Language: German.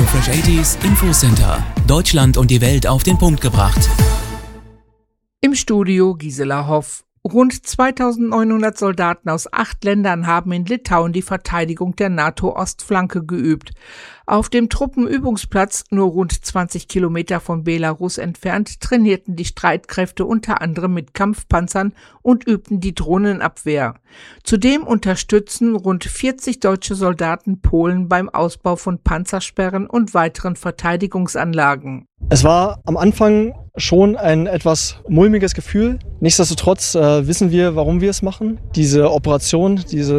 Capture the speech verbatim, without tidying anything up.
HelloFresh achtziger Infocenter. Deutschland und die Welt auf den Punkt gebracht. Im Studio Gisela Hoff. Rund zweitausendneunhundert Soldaten aus acht Ländern haben in Litauen die Verteidigung der NATO-Ostflanke geübt. Auf dem Truppenübungsplatz, nur rund zwanzig Kilometer von Belarus entfernt, trainierten die Streitkräfte unter anderem mit Kampfpanzern und übten die Drohnenabwehr. Zudem unterstützen rund vierzig deutsche Soldaten Polen beim Ausbau von Panzersperren und weiteren Verteidigungsanlagen. Es war am Anfang schon ein etwas mulmiges Gefühl. Nichtsdestotrotz äh, wissen wir, warum wir es machen. Diese Operation, diese